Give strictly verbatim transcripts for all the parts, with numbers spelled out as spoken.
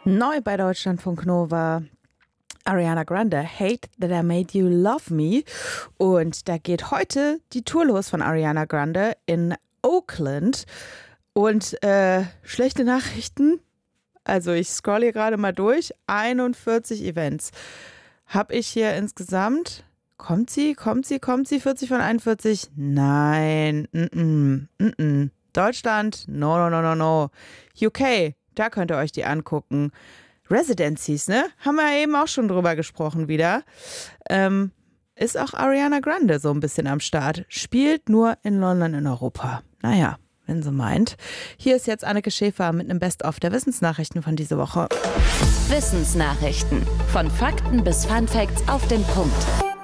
Neu bei Deutschlandfunk Nova. Ariana Grande, Hate That I Made You Love Me. Und da geht heute die Tour los von Ariana Grande in Oakland. Und äh, schlechte Nachrichten. Also ich scrolle hier gerade mal durch. einundvierzig Events habe ich hier insgesamt. Kommt sie, kommt sie, kommt sie? vierzig von einundvierzig? Nein. Mm-mm, mm-mm. Deutschland? No, no, no, no, no. U K? Da könnt ihr euch die angucken. Residencies, ne? Haben wir eben auch schon drüber gesprochen wieder. Ähm, ist auch Ariana Grande so ein bisschen am Start. Spielt nur in London in Europa. Naja, wenn sie meint. Hier ist jetzt Anneke Schäfer mit einem Best-of der Wissensnachrichten von dieser Woche. Wissensnachrichten. Von Fakten bis Funfacts auf den Punkt.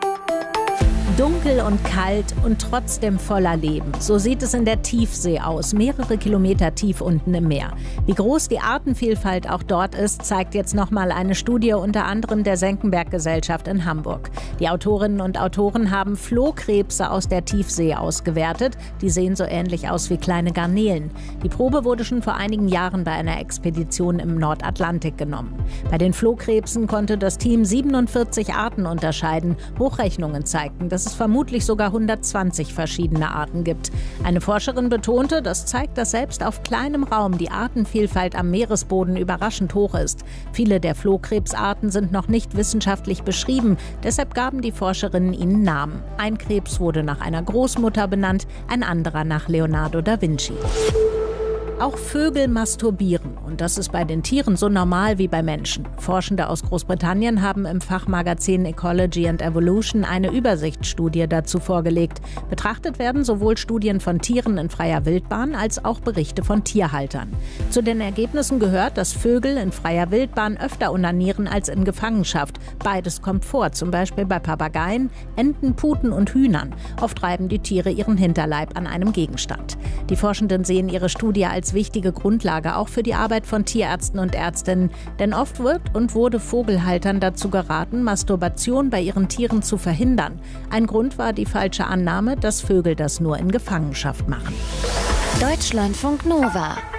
Dunkel und kalt und trotzdem voller Leben. So sieht es in der Tiefsee aus, mehrere Kilometer tief unten im Meer. Wie groß die Artenvielfalt auch dort ist, zeigt jetzt nochmal eine Studie unter anderem der Senckenberg-Gesellschaft in Hamburg. Die Autorinnen und Autoren haben Flohkrebse aus der Tiefsee ausgewertet. Die sehen so ähnlich aus wie kleine Garnelen. Die Probe wurde schon vor einigen Jahren bei einer Expedition im Nordatlantik genommen. Bei den Flohkrebsen konnte das Team siebenundvierzig Arten unterscheiden. Hochrechnungen zeigten, dass es vermutlich sogar hundertzwanzig verschiedene Arten gibt. Eine Forscherin betonte, das zeigt, dass selbst auf kleinem Raum die Artenvielfalt am Meeresboden überraschend hoch ist. Viele der Flohkrebsarten sind noch nicht wissenschaftlich beschrieben, deshalb gaben die Forscherinnen ihnen Namen. Ein Krebs wurde nach einer Großmutter benannt, ein anderer nach Leonardo da Vinci. Auch Vögel masturbieren und das ist bei den Tieren so normal wie bei Menschen. Forschende aus Großbritannien haben im Fachmagazin Ecology and Evolution eine Übersichtsstudie dazu vorgelegt. Betrachtet werden sowohl Studien von Tieren in freier Wildbahn als auch Berichte von Tierhaltern. Zu den Ergebnissen gehört, dass Vögel in freier Wildbahn öfter onanieren als in Gefangenschaft. Beides kommt vor, zum Beispiel bei Papageien, Enten, Puten und Hühnern. Oft reiben die Tiere ihren Hinterleib an einem Gegenstand. Die Forschenden sehen ihre Studie als wichtige Grundlage auch für die Arbeit von Tierärzten und Ärztinnen. Denn oft wird und wurde Vogelhaltern dazu geraten, Masturbation bei ihren Tieren zu verhindern. Ein Grund war die falsche Annahme, dass Vögel das nur in Gefangenschaft machen. Deutschlandfunk Nova.